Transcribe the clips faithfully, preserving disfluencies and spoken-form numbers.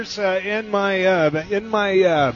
Uh, in my uh, in my uh,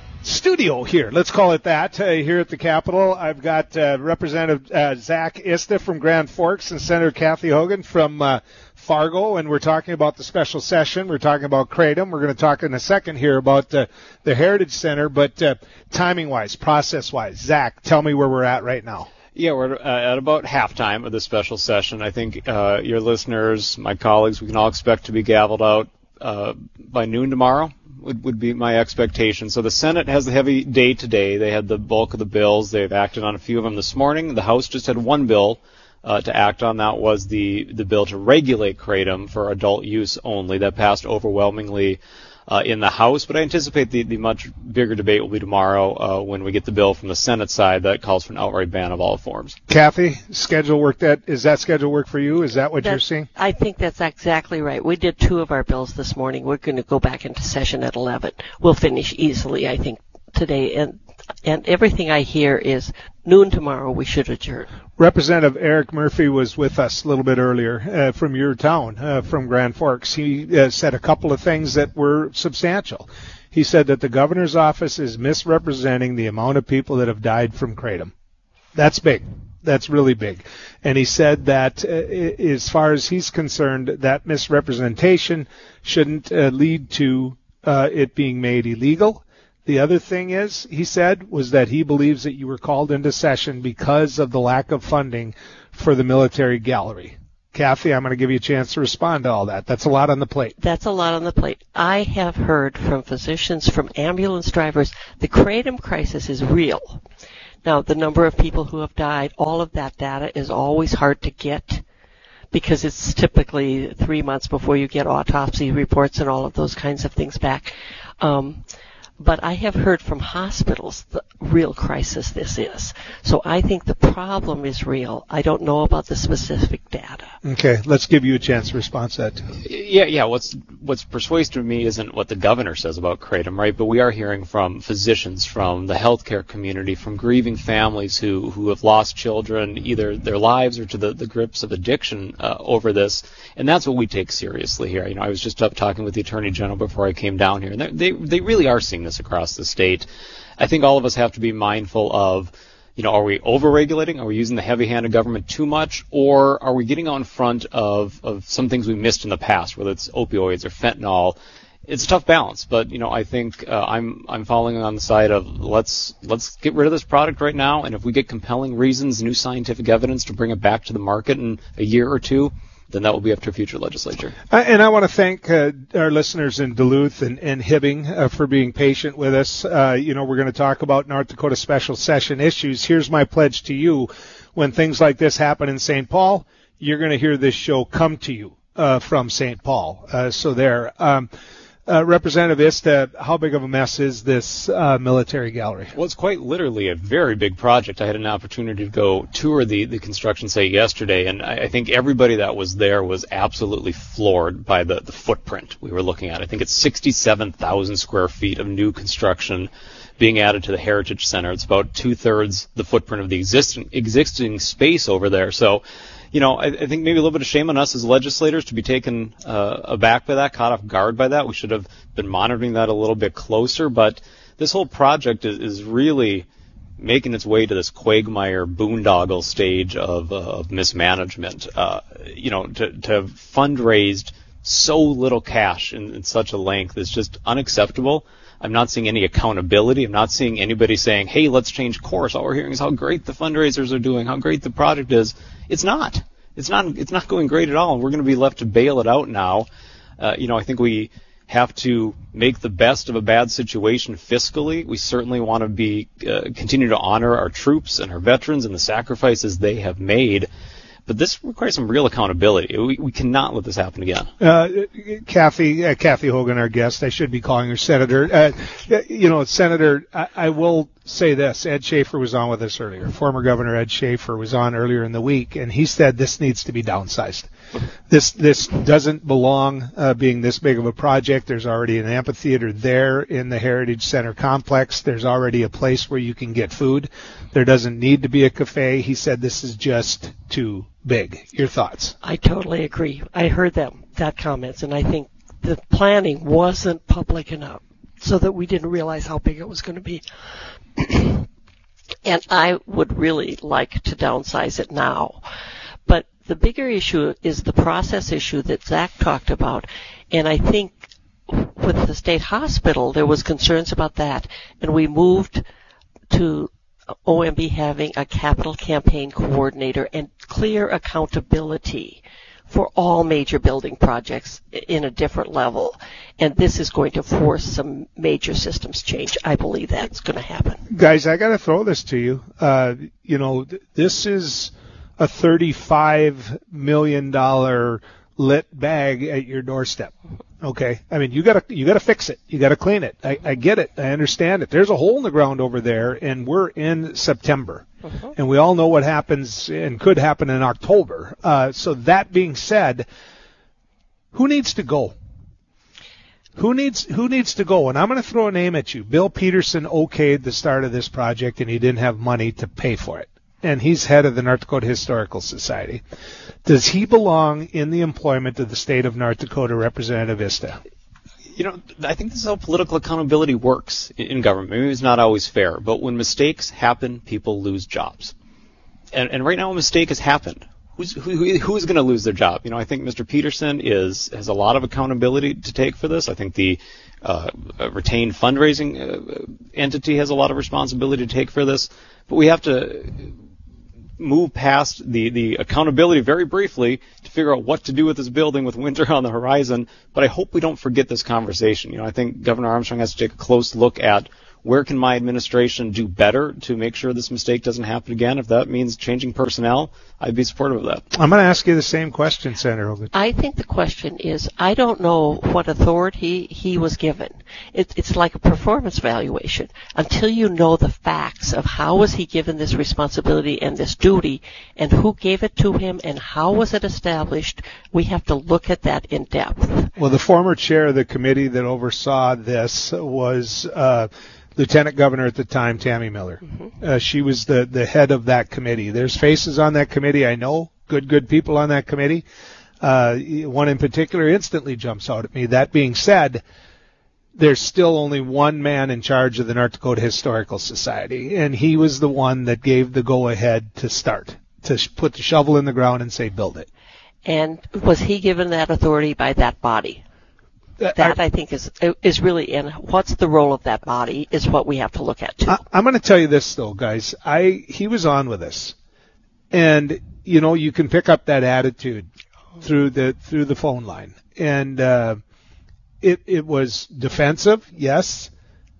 studio here, let's call it that, uh, here at the Capitol, I've got uh, Representative uh, Zach Ista from Grand Forks and Senator Kathy Hogan from uh, Fargo, and we're talking about the special session. We're talking about Kratom. We're going to talk in a second here about uh, the Heritage Center, but uh, timing-wise, process-wise, Zach, tell me where we're at right now. Yeah, we're uh, at about halftime of the special session. I think uh, your listeners, my colleagues, we can all expect to be gavelled out Uh, by noon tomorrow would, would be my expectation. So the Senate has the heavy day today. They had the bulk of the bills. They've acted on a few of them this morning. The House just had one bill uh, to act on. That was the, the bill to regulate Kratom for adult use only. That passed overwhelmingly uh, in the House, but I anticipate the, the much bigger debate will be tomorrow uh, when we get the bill from the Senate side that calls for an outright ban of all forms. Kathy, schedule work that is that schedule work for you? Is that what that, you're seeing? I think that's exactly right. We did two of our bills this morning. We're going to go back into session at eleven. We'll finish easily, I think, today. And and everything I hear is noon tomorrow we should adjourn. Representative Eric Murphy was with us a little bit earlier uh, from your town, uh, from Grand Forks. He uh, said a couple of things that were substantial. He said that the governor's office is misrepresenting the amount of people that have died from Kratom. That's big. That's really big. And he said that uh, as far as he's concerned, that misrepresentation shouldn't uh, lead to uh, it being made illegal. The other thing is, he said, was that he believes that you were called into session because of the lack of funding for the military gallery. Kathy, I'm going to give you a chance to respond to all that. That's a lot on the plate. That's a lot on the plate. I have heard from physicians, from ambulance drivers, the Kratom crisis is real. Now, the number of people who have died, all of that data is always hard to get because it's typically three months before you get autopsy reports and all of those kinds of things back. Um, But I have heard from hospitals the real crisis this is. So I think the problem is real. I don't know about the specific data. Okay, let's give you a chance to respond to that. Yeah, yeah. What's what's persuasive to me isn't what the governor says about Kratom, right? But we are hearing from physicians, from the healthcare community, from grieving families who, who have lost children, either their lives or to the, the grips of addiction uh, over this. And that's what we take seriously here. You know, I was just up talking with the Attorney General before I came down here, and they they really are seeing this across the state. I think all of us have to be mindful of, you know, are we over-regulating? Are we using the heavy hand of government too much? Or are we getting out in front of, of some things we missed in the past, whether it's opioids or fentanyl? It's a tough balance, but, you know, I think uh, I'm I'm falling on the side of let's let's get rid of this product right now, and if we get compelling reasons, new scientific evidence to bring it back to the market in a year or two, then that will be up to a future legislature. Uh, and I want to thank uh, our listeners in Duluth and, and Hibbing uh, for being patient with us. Uh, you know, we're going to talk about North Dakota special session issues. Here's my pledge to you. When things like this happen in Saint Paul, you're going to hear this show come to you uh, from Saint Paul. Uh, so there. Um, Uh, Representative Ista, how big of a mess is this uh, military gallery? Well, it's quite literally a very big project. I had an opportunity to go tour the, the construction site yesterday, and I, I think everybody that was there was absolutely floored by the, the footprint we were looking at. I think it's sixty-seven thousand square feet of new construction being added to the Heritage Center. It's about two-thirds the footprint of the existing, existing space over there. So, you know, I, I think maybe a little bit of shame on us as legislators to be taken uh, aback by that, caught off guard by that. We should have been monitoring that a little bit closer. But this whole project is, is really making its way to this quagmire boondoggle stage of, uh, of mismanagement. Uh, you know, to, to have fundraised so little cash in, in such a length is just unacceptable. I'm not seeing any accountability. I'm not seeing anybody saying, hey, let's change course. All we're hearing is how great the fundraisers are doing, how great the project is. It's not. It's not It's not going great at all, and we're going to be left to bail it out now. Uh, you know, I think we have to make the best of a bad situation fiscally. We certainly want to be uh, continue to honor our troops and our veterans and the sacrifices they have made. But this requires some real accountability. We, we cannot let this happen again. Uh, Kathy, uh, Kathy Hogan, our guest, I should be calling her Senator. Uh, you know, Senator, I, I will say this. Ed Schaefer was on with us earlier. Former Governor Ed Schaefer was on earlier in the week, and he said this needs to be downsized. This this doesn't belong uh, being this big of a project. There's already an amphitheater there in the Heritage Center complex. There's already a place where you can get food. There doesn't need to be a cafe. He said this is just too big. Your thoughts? I totally agree. I heard that that comments, and I think the planning wasn't public enough so that we didn't realize how big it was going to be. And I would really like to downsize it now. But the bigger issue is the process issue that Zach talked about. And I think with the state hospital, there was concerns about that. And we moved to O M B having a capital campaign coordinator and clear accountability for all major building projects in a different level. And this is going to force some major systems change. I believe that's going to happen. Guys, I got to throw this to you. Uh, you know, th- this is a thirty-five million dollars lit bag at your doorstep. Okay, I mean, you gotta you gotta fix it. You gotta clean it. I, I get it. I understand it. There's a hole in the ground over there, and we're in September, uh-huh. and we all know what happens and could happen in October. Uh, so that being said, who needs to go? Who needs who needs to go? And I'm going to throw a name at you. Bill Peterson okayed the start of this project, and he didn't have money to pay for it. And he's head of the North Dakota Historical Society. Does he belong in the employment of the state of North Dakota, Representative Vista? You know, I think this is how political accountability works in government. Maybe it's not always fair, but when mistakes happen, people lose jobs. And, and right now a mistake has happened. Who's, who, who is going to lose their job? You know, I think Mister Peterson is has a lot of accountability to take for this. I think the uh, retained fundraising uh, entity has a lot of responsibility to take for this. But we have to move past the, the accountability very briefly to figure out what to do with this building with winter on the horizon. But I hope we don't forget this conversation. You know, I think Governor Armstrong has to take a close look at where can my administration do better to make sure this mistake doesn't happen again. If that means changing personnel, I'd be supportive of that. I'm going to ask you the same question, Senator Hogan. I think the question is, I don't know what authority he was given. It, it's like a performance evaluation. Until you know the facts of how was he given this responsibility and this duty, and who gave it to him, and how was it established, we have to look at that in depth. Well, the former chair of the committee that oversaw this was uh, Lieutenant Governor at the time, Tammy Miller. Mm-hmm. Uh, she was the, the head of that committee. There's faces on that committee, I know, good, good people on that committee. Uh, one in particular instantly jumps out at me. That being said, there's still only one man in charge of the North Dakota Historical Society, and he was the one that gave the go-ahead to start, to sh- put the shovel in the ground and say, build it. And was he given that authority by that body? That, I think, is is really in what's the role of that body is what we have to look at, too. I, I'm going to tell you this, though, guys. I He was on with us. And, you know, you can pick up that attitude through the through the phone line. And uh, it, it was defensive, yes.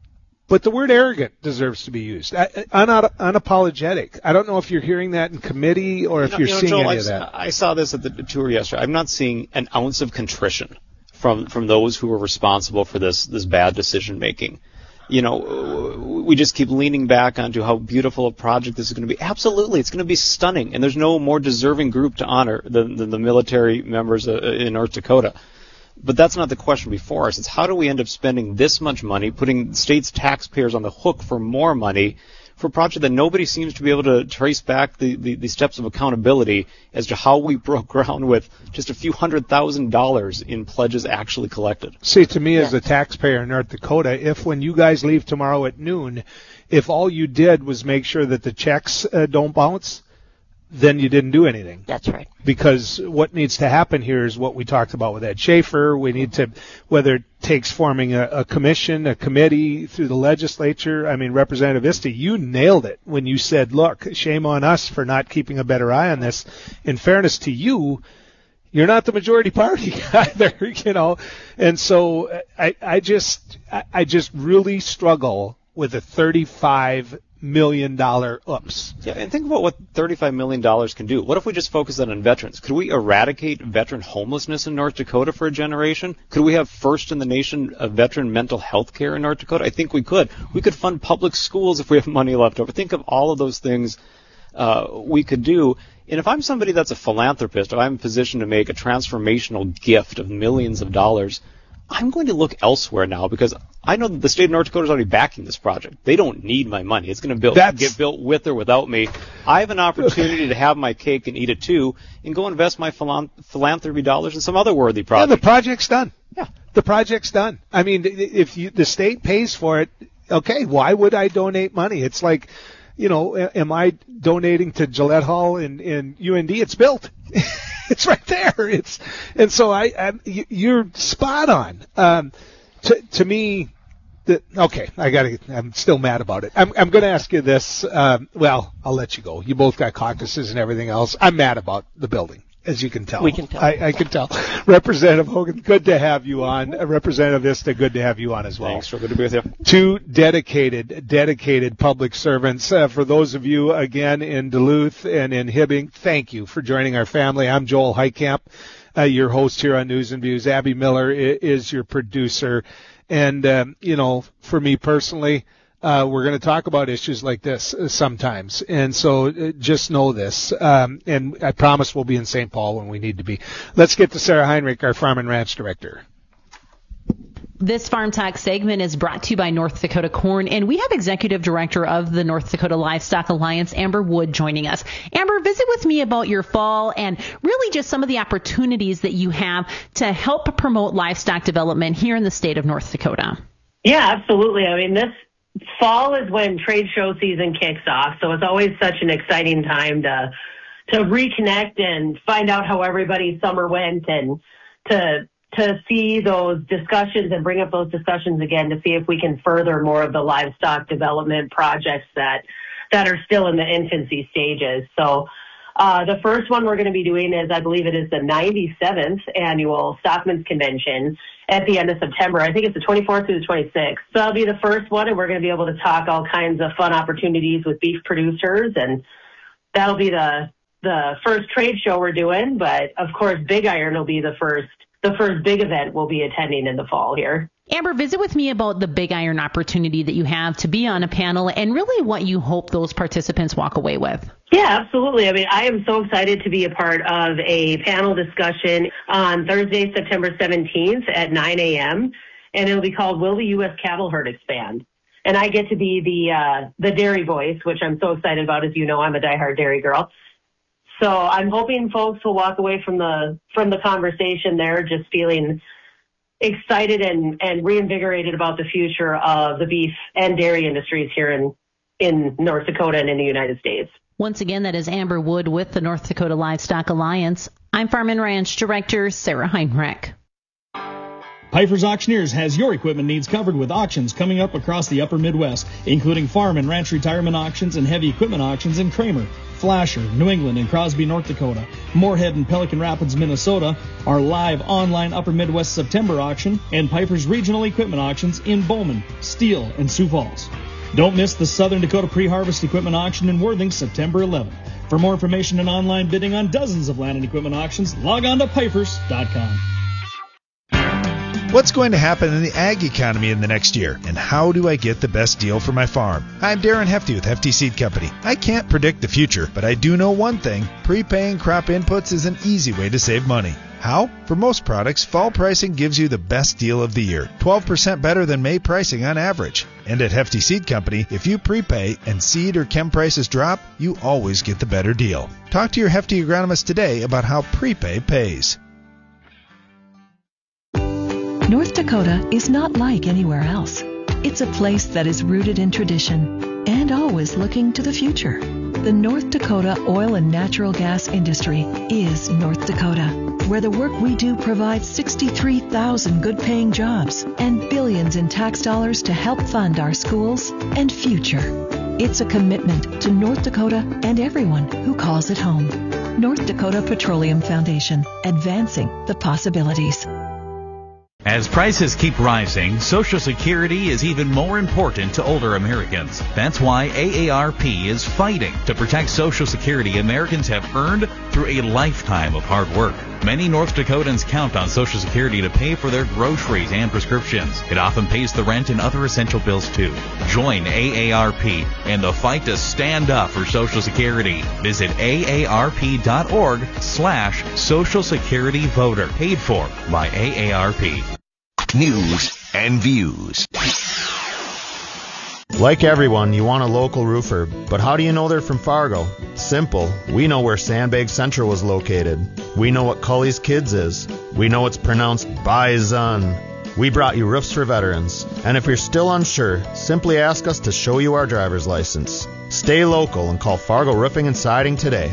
But the word arrogant deserves to be used. I, un- unapologetic. I don't know if you're hearing that in committee or if you know, you're you know, seeing Joel, any I, of that. I saw this at the tour yesterday. I'm not seeing an ounce of contrition from from those who were responsible for this this bad decision making. You know, we just keep leaning back onto how beautiful a project this is going to be. Absolutely, it's going to be stunning, and there's no more deserving group to honor than, than the military members uh, in North Dakota. But that's not the question before us. It's how do we end up spending this much money, putting state's taxpayers on the hook for more money for a project that nobody seems to be able to trace back the, the, the steps of accountability as to how we broke ground with just a few hundred thousand dollars in pledges actually collected. See, to me, yeah. as a taxpayer in North Dakota, if when you guys leave tomorrow at noon, if all you did was make sure that the checks uh, don't bounce, then you didn't do anything. That's right. Because what needs to happen here is what we talked about with Ed Schaefer. We need to, whether it takes forming a, a commission, a committee through the legislature. I mean, Representative Vista, you nailed it when you said, look, shame on us for not keeping a better eye on this. In fairness to you, you're not the majority party either, you know. And so I, I just, I just really struggle with a thirty-five million dollar oops. Yeah, and think about what thirty-five million dollars can do. What if we just focus on veterans? Could we eradicate veteran homelessness in North Dakota for a generation? Could we have first in the nation of veteran mental health care in North Dakota? I think we could. We could fund public schools if we have money left over. Think of all of those things uh, we could do. And if I'm somebody that's a philanthropist, if I'm in a position to make a transformational gift of millions of dollars, I'm going to look elsewhere now because I know that the state of North Dakota is already backing this project. They don't need my money. It's going to build, get built with or without me. I have an opportunity to have my cake and eat it too and go invest my philan- philanthropy dollars in some other worthy project. Yeah, the project's done. Yeah. the project's done. I mean, if you, the state pays for it, okay, why would I donate money? It's like, you know, am I donating to Gillette Hall in, in U N D? It's built. It's right there. It's, and so I, I'm, you're spot on. Um, to, to me, the, okay, I gotta, I'm still mad about it. I'm, I'm gonna ask you this, um, well, I'll let you go. You both got caucuses and everything else. I'm mad about the building, as you can tell. We can tell. I, I can tell. Representative Hogan, good to have you on. Uh, Representative Vista, good to have you on as well. Thanks, good to be with you. Two dedicated, dedicated public servants. Uh, for those of you, again, in Duluth and in Hibbing, thank you for joining our family. I'm Joel Heitkamp, uh, your host here on News and Views. Abby Miller is, is your producer. And, um, you know, for me personally, Uh, we're going to talk about issues like this uh, sometimes. And so uh, just know this. Um, and I promise we'll be in Saint Paul when we need to be. Let's get to Sarah Heinrich, our Farm and Ranch Director. This Farm Talk segment is brought to you by North Dakota Corn, and we have Executive Director of the North Dakota Livestock Alliance, Amber Wood, joining us. Amber, visit with me about your fall and really just some of the opportunities that you have to help promote livestock development here in the state of North Dakota. Yeah, absolutely. I mean, this fall is when trade show season kicks off, so it's always such an exciting time to to reconnect and find out how everybody's summer went, and to to see those discussions and bring up those discussions again to see if we can further more of the livestock development projects that that are still in the infancy stages. So uh, the first one we're going to be doing is, I believe it is the ninety-seventh annual Stockman's Convention at the end of September. I think it's the twenty-fourth through the twenty-sixth. So that'll be the first one, and we're going to be able to talk all kinds of fun opportunities with beef producers, and that'll be the the first trade show we're doing. But of course, Big Iron will be the first the first big event we'll be attending in the fall here. Amber, visit with me about the Big Iron opportunity that you have to be on a panel and really what you hope those participants walk away with. Yeah, absolutely. I mean, I am so excited to be a part of a panel discussion on Thursday, September seventeenth at nine a.m., and it'll be called Will the U S Cattle Herd Expand? And I get to be the uh, the dairy voice, which I'm so excited about. As you know, I'm a diehard dairy girl. So I'm hoping folks will walk away from the from the conversation there just feeling excited and, and reinvigorated about the future of the beef and dairy industries here in, in North Dakota and in the United States. Once again, that is Amber Wood with the North Dakota Livestock Alliance. I'm Farm and Ranch Director Sarah Heinrich. Piper's Auctioneers has your equipment needs covered with auctions coming up across the upper Midwest, including farm and ranch retirement auctions and heavy equipment auctions in Kramer, Flasher, New England, and Crosby, North Dakota. Moorhead and Pelican Rapids, Minnesota, our live online Upper Midwest September auction, and Piper's regional equipment auctions in Bowman, Steele, and Sioux Falls. Don't miss the Southern Dakota Pre-Harvest Equipment Auction in Worthing, September eleventh. For more information and online bidding on dozens of land and equipment auctions, log on to pipers dot com. What's going to happen in the ag economy in the next year, and how do I get the best deal for my farm? I'm Darren Hefty with Hefty Seed Company. I can't predict the future, but I do know one thing. Prepaying crop inputs is an easy way to save money. How? For most products, fall pricing gives you the best deal of the year, twelve percent better than May pricing on average. And at Hefty Seed Company, if you prepay and seed or chem prices drop, you always get the better deal. Talk to your Hefty agronomist today about how prepay pays. North Dakota is not like anywhere else. It's a place that is rooted in tradition and always looking to the future. The North Dakota oil and natural gas industry is North Dakota, where the work we do provides sixty-three thousand good-paying jobs and billions in tax dollars to help fund our schools and future. It's a commitment to North Dakota and everyone who calls it home. North Dakota Petroleum Foundation, advancing the possibilities. As prices keep rising, Social Security is even more important to older Americans. That's why A A R P is fighting to protect Social Security Americans have earned through a lifetime of hard work. Many North Dakotans count on Social Security to pay for their groceries and prescriptions. It often pays the rent and other essential bills too. Join A A R P in the fight to stand up for Social Security. Visit A A R P dot org slash Social Security Voter. Paid for by A A R P. News and Views. Like everyone, you want a local roofer, but how do you know they're from Fargo? Simple. We know where Sandbag Central was located. We know what Cully's Kids is. We know it's pronounced Bison. We brought you Roofs for Veterans, and if you're still unsure, simply ask us to show you our driver's license. Stay local and call Fargo Roofing and Siding today.